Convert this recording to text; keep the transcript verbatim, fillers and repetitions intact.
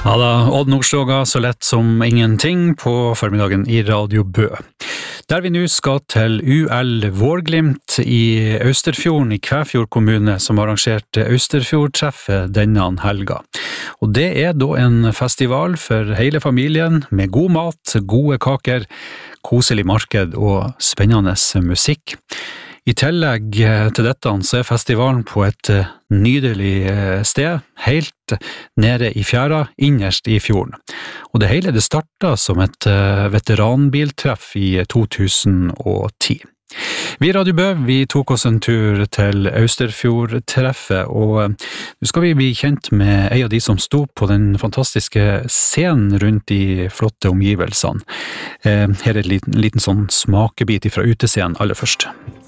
Ja da, Odd Nordstoga så lett som ingenting på formiddagen i Radio Bø. Der vi nå skal til U L Vårglimt i Austerfjorden i Kvæfjord kommune som arrangerte Austerfjordtreffet denne helga. Og det er da en festival for hele familien med god mat, gode kaker, koselig marked og spennende musikk. I tillegg til dette så er festivalen på et nydelig sted, helt nede i fjæra, innerst i fjorden. Og det hele det startet som et veteranbiltreff i to tusen og ti. Vi i Radio Bø, vi tok oss en tur til Austerfjordtreffet, og nå skal vi bli kjent med en av de som sto på den fantastiske scenen rundt de flotte omgivelsene. Her er en liten, liten sånn smakebit fra utescenen aller først.